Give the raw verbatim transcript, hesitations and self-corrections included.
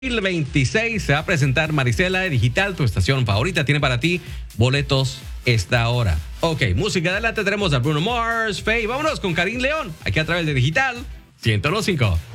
veintiséis se va a presentar Marisela de Digital, tu estación favorita, tiene para ti boletos esta hora. Ok, música adelante, tenemos a Bruno Mars, Faye, vámonos con Karim León, aquí a través de Digital ciento uno punto cinco.